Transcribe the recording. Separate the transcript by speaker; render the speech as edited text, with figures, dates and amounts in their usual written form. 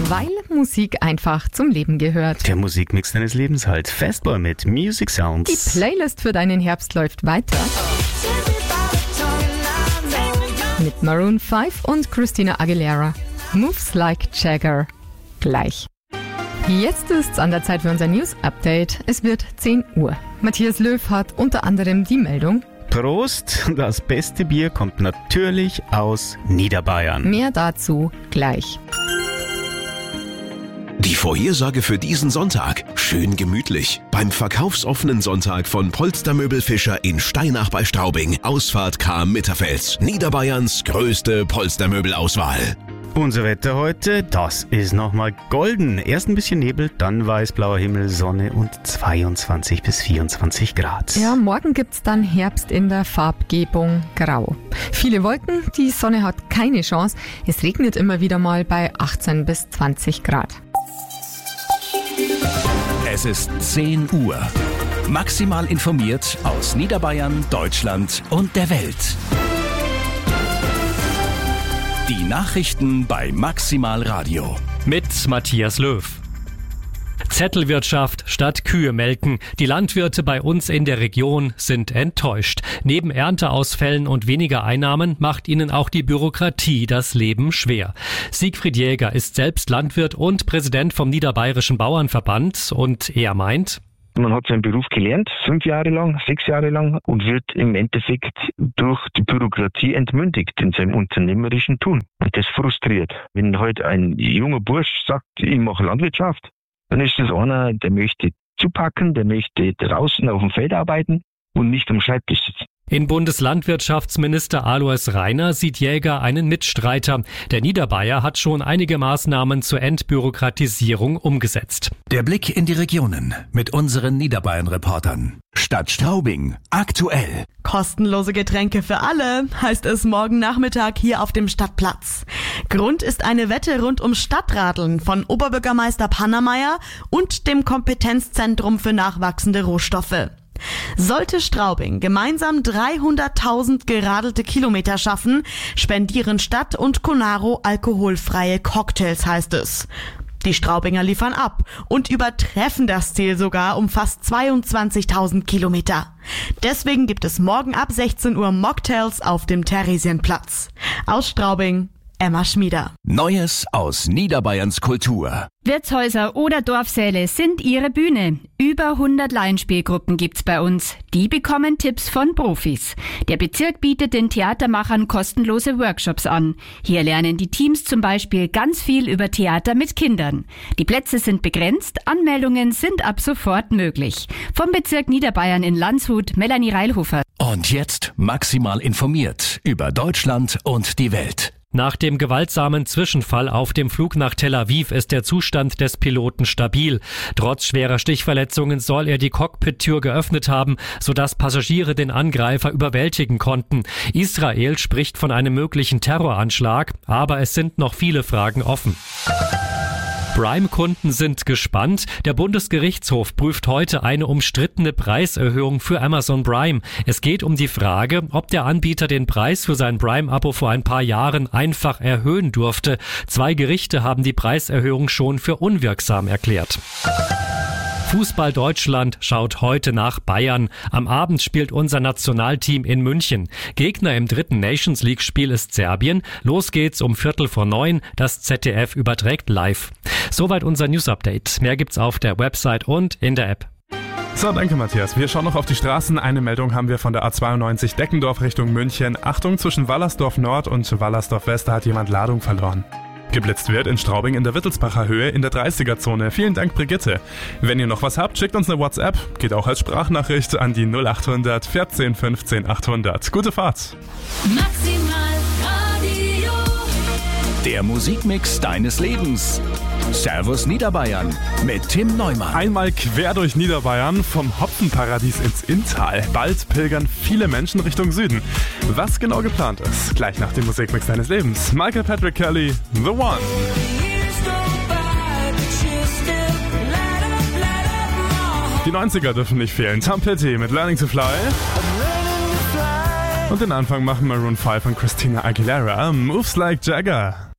Speaker 1: Weil Musik einfach zum Leben gehört.
Speaker 2: Der Musikmix deines Lebens halt. Fastboy mit Music Sounds.
Speaker 1: Die Playlist für deinen Herbst läuft weiter. Mit Maroon 5 und Christina Aguilera. Moves Like Jagger. Gleich. Jetzt ist's an der Zeit für unser News-Update. Es wird 10 Uhr. Matthias Löw hat unter anderem die Meldung:
Speaker 2: Prost, das beste Bier kommt natürlich aus Niederbayern.
Speaker 1: Mehr dazu gleich.
Speaker 3: Die Vorhersage für diesen Sonntag. Schön gemütlich. Beim verkaufsoffenen Sonntag von Polstermöbel Fischer in Steinach bei Straubing. Ausfahrt Cham-Mitterfels. Niederbayerns größte Polstermöbelauswahl.
Speaker 2: Unser Wetter heute, das ist nochmal golden. Erst ein bisschen Nebel, dann weiß-blauer Himmel, Sonne und 22 bis 24 Grad.
Speaker 1: Ja, morgen gibt's dann Herbst in der Farbgebung Grau. Viele Wolken, die Sonne hat keine Chance. Es regnet immer wieder mal bei 18 bis 20 Grad.
Speaker 4: Es ist 10 Uhr. Maximal informiert aus Niederbayern, Deutschland und der Welt. Die Nachrichten bei Maximal Radio.
Speaker 5: Mit Matthias Löw. Zettelwirtschaft statt Kühe melken. Die Landwirte bei uns in der Region sind enttäuscht. Neben Ernteausfällen und weniger Einnahmen macht ihnen auch die Bürokratie das Leben schwer. Siegfried Jäger ist selbst Landwirt und Präsident vom Niederbayerischen Bauernverband und er meint:
Speaker 6: Man hat seinen Beruf gelernt, 5 Jahre lang, 6 Jahre lang und wird im Endeffekt durch die Bürokratie entmündigt in seinem unternehmerischen Tun. Und das frustriert. Wenn heute ein junger Bursch sagt, ich mache Landwirtschaft, dann ist das einer, der möchte zupacken, der möchte draußen auf dem Feld arbeiten und nicht am Schreibtisch sitzen.
Speaker 5: In Bundeslandwirtschaftsminister Alois Rainer sieht Jäger einen Mitstreiter. Der Niederbayer hat schon einige Maßnahmen zur Entbürokratisierung umgesetzt.
Speaker 4: Der Blick in die Regionen mit unseren Niederbayern-Reportern. Stadt Straubing, aktuell.
Speaker 7: Kostenlose Getränke für alle, heißt es morgen Nachmittag hier auf dem Stadtplatz. Grund ist eine Wette rund um Stadtradeln von Oberbürgermeister Pannermeier und dem Kompetenzzentrum für nachwachsende Rohstoffe. Sollte Straubing gemeinsam 300.000 geradelte Kilometer schaffen, spendieren Stadt und Conaro alkoholfreie Cocktails, heißt es. Die Straubinger liefern ab und übertreffen das Ziel sogar um fast 22.000 Kilometer. Deswegen gibt es morgen ab 16 Uhr Mocktails auf dem Theresienplatz. Aus Straubing, Emma Schmieder.
Speaker 4: Neues aus Niederbayerns Kultur.
Speaker 8: Wirtshäuser oder Dorfsäle sind ihre Bühne. Über 100 Laienspielgruppen gibt's bei uns. Die bekommen Tipps von Profis. Der Bezirk bietet den Theatermachern kostenlose Workshops an. Hier lernen die Teams zum Beispiel ganz viel über Theater mit Kindern. Die Plätze sind begrenzt, Anmeldungen sind ab sofort möglich. Vom Bezirk Niederbayern in Landshut, Melanie Reilhofer.
Speaker 4: Und jetzt maximal informiert über Deutschland und die Welt.
Speaker 5: Nach dem gewaltsamen Zwischenfall auf dem Flug nach Tel Aviv ist der Zustand des Piloten stabil. Trotz schwerer Stichverletzungen soll er die Cockpit-Tür geöffnet haben, sodass Passagiere den Angreifer überwältigen konnten. Israel spricht von einem möglichen Terroranschlag, aber es sind noch viele Fragen offen. Prime-Kunden sind gespannt. Der Bundesgerichtshof prüft heute eine umstrittene Preiserhöhung für Amazon Prime. Es geht um die Frage, ob der Anbieter den Preis für sein Prime-Abo vor ein paar Jahren einfach erhöhen durfte. 2 Gerichte haben die Preiserhöhung schon für unwirksam erklärt. Fußball Deutschland schaut heute nach Bayern. Am Abend spielt unser Nationalteam in München. Gegner im 3. Nations League Spiel ist Serbien. Los geht's um 8:45. Das ZDF überträgt live. Soweit unser News Update. Mehr gibt's auf der Website und in der App.
Speaker 9: So, danke Matthias. Wir schauen noch auf die Straßen. Eine Meldung haben wir von der A92 Deckendorf Richtung München. Achtung, zwischen Wallersdorf Nord und Wallersdorf West hat jemand Ladung verloren. Geblitzt wird in Straubing in der Wittelsbacher Höhe in der 30er-Zone. Vielen Dank, Brigitte. Wenn ihr noch was habt, schickt uns eine WhatsApp. Geht auch als Sprachnachricht an die 0800 14 15 800. Gute Fahrt.
Speaker 10: Maximal Radio.
Speaker 4: Der Musikmix deines Lebens. Servus Niederbayern mit Tim Neumann.
Speaker 9: Einmal quer durch Niederbayern, vom Hopfenparadies ins Inntal. Bald pilgern viele Menschen Richtung Süden. Was genau geplant ist, gleich nach dem Musikmix deines Lebens. Michael Patrick Kelly, The One. Die 90er dürfen nicht fehlen. Tom Petty mit Learning to Fly. Und den Anfang machen Maroon 5 und Christina Aguilera, Moves Like Jagger.